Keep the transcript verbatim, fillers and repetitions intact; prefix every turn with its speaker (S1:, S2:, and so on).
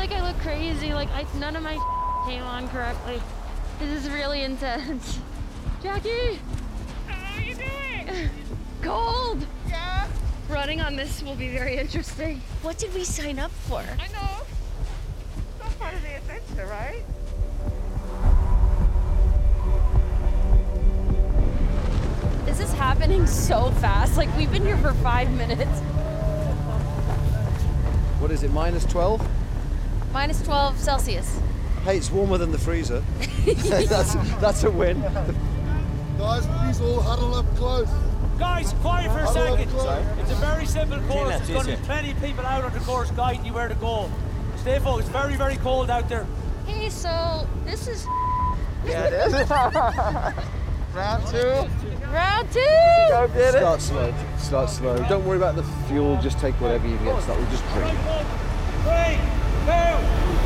S1: like I look crazy. Like I, none of my came on correctly. This is really intense. Jackie!
S2: How are you doing?
S1: Cold!
S2: Yeah?
S1: Running on this will be very interesting.
S3: What did we sign up for?
S2: I know. It's all part of the adventure, right?
S1: This is happening so fast. Like we've been here for five minutes.
S4: What is it, minus twelve?
S1: Minus twelve Celsius.
S4: Hey, it's warmer than the freezer. that's, that's a win.
S5: Guys, please all huddle up close.
S6: Guys, quiet for a
S5: Huddle up
S6: second.
S5: close.
S6: It's a very simple course.
S7: left,
S6: There's going to
S7: yes,
S6: be plenty of people out on the course guiding you where to go. Stay focused. It's very, very cold out there.
S1: Hey, so this is
S7: Yeah, it is. Round two.
S1: round two!
S7: Go get it.
S4: Start slow, start slow. Don't worry about the fuel, just take whatever you get. Start with just drink.
S6: Three, two,